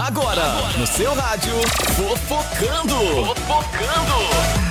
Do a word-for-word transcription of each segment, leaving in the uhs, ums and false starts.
Agora, Agora, no seu rádio, Fofocando. Fofocando.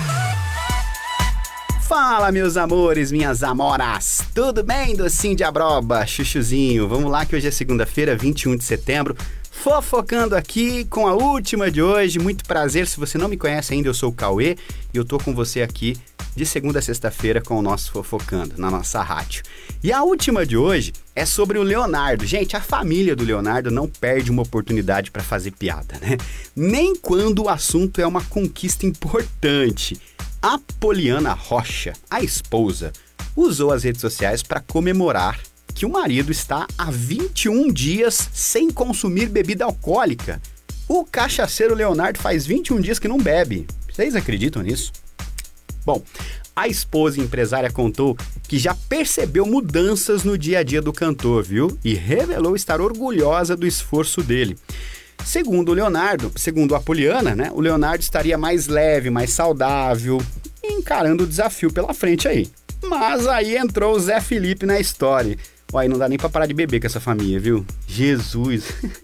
Fala, meus amores, minhas amoras. Tudo bem, docinho de abroba, chuchuzinho? Vamos lá que hoje é segunda-feira, vinte e um de setembro. Fofocando aqui com a última de hoje. Muito prazer, se você não me conhece ainda, eu sou o Cauê e eu tô com você aqui de segunda a sexta-feira com o nosso Fofocando, na nossa rádio. E a última de hoje é sobre o Leonardo. Gente, a família do Leonardo não perde uma oportunidade para fazer piada, né? Nem quando o assunto é uma conquista importante. A Poliana Rocha, a esposa, usou as redes sociais para comemorar que o marido está há vinte e um dias sem consumir bebida alcoólica. O cachaceiro Leonardo faz vinte e um dias que não bebe. Vocês acreditam nisso? Bom, a esposa empresária contou que já percebeu mudanças no dia a dia do cantor, viu? E revelou estar orgulhosa do esforço dele. Segundo o Leonardo, segundo a Poliana, né? O Leonardo estaria mais leve, mais saudável, encarando o desafio pela frente aí. Mas aí entrou o Zé Felipe na história. Olha, não dá nem pra parar de beber com essa família, viu? Jesus!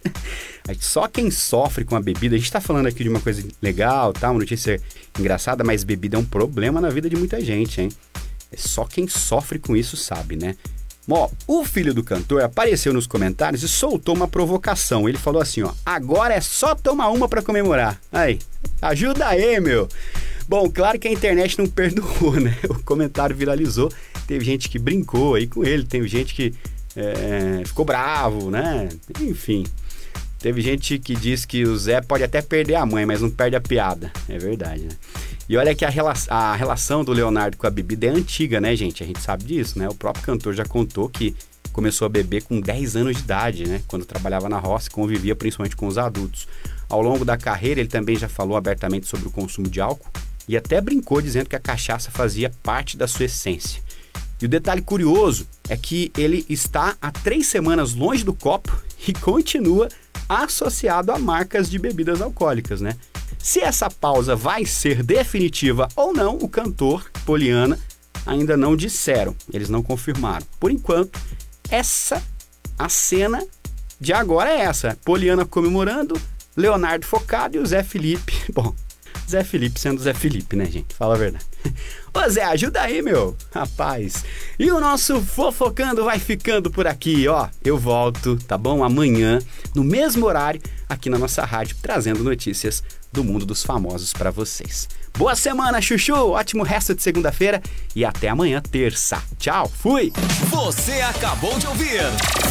Só quem sofre com a bebida, a gente tá falando aqui de uma coisa legal, tá? Uma notícia engraçada, mas bebida é um problema na vida de muita gente, hein? É só quem sofre com isso sabe, né? Bom, o filho do cantor apareceu nos comentários e soltou uma provocação. Ele falou assim, ó, agora é só tomar uma pra comemorar. Aí, ajuda aí, meu! Bom, claro que a internet não perdoou, né? O comentário viralizou, teve gente que brincou aí com ele, teve gente que é, ficou bravo, né? Enfim, teve gente que diz que o Zé pode até perder a mãe, mas não perde a piada. É verdade, né? E olha que a, rela- a relação do Leonardo com a bebida é antiga, né, gente? A gente sabe disso, né? O próprio cantor já contou que começou a beber com dez anos de idade, né? Quando trabalhava na roça e convivia principalmente com os adultos. Ao longo da carreira, ele também já falou abertamente sobre o consumo de álcool e até brincou dizendo que a cachaça fazia parte da sua essência. E o detalhe curioso é que ele está há três semanas longe do copo e continua associado a marcas de bebidas alcoólicas, né? Se essa pausa vai ser definitiva ou não, o cantor, Poliana, ainda não disseram, eles não confirmaram. Por enquanto, essa, a cena de agora é essa, Poliana comemorando, Leonardo focado e o Zé Felipe, bom, Zé Felipe sendo Zé Felipe, né, gente? Fala a verdade. Ô Zé, ajuda aí, meu, rapaz. E o nosso Fofocando vai ficando por aqui, ó. Eu volto, tá bom? Amanhã, no mesmo horário, aqui na nossa rádio, trazendo notícias do mundo dos famosos pra vocês. Boa semana, chuchu! Ótimo resto de segunda-feira e até amanhã, terça. Tchau, fui! Você acabou de ouvir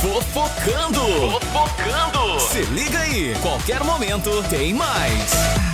Fofocando. Fofocando. Se liga aí, qualquer momento tem mais.